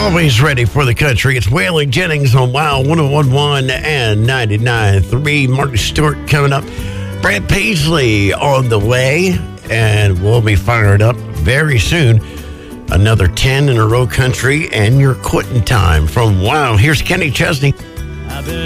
Always ready for the country. It's Waylon Jennings on Wow 101.1 and 99.3. Martin Stewart coming up. Brad Paisley on the way. And we'll be fired up very soon. Another 10 in a row country and your quitting time from Wow. Here's Kenny Chesney.